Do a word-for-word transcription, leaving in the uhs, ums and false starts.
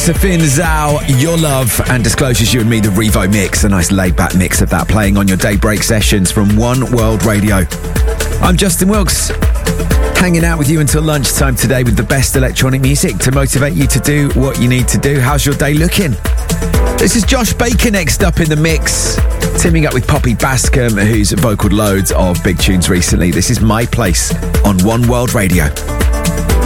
Safin Zhao, Your Love, and Disclosures, You and Me, the Revo mix. A nice laid-back mix of that playing on your daybreak sessions from One World Radio. I'm Justin Wilkes, hanging out with you until lunchtime today with the best electronic music to motivate you to do what you need to do. How's your day looking? This is Josh Baker next up in the mix, teaming up with Poppy Bascom, who's vocaled loads of big tunes recently. This is My Place on One World Radio.